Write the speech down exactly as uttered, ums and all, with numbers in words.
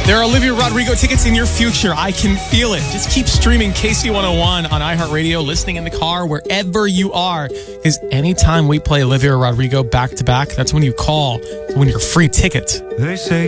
There are Olivia Rodrigo tickets in your future. I can feel it. Just keep streaming K C one oh one on iHeartRadio, listening in the car, wherever you are. Because anytime we play Olivia Rodrigo back to back, that's when you call to win your free ticket. They say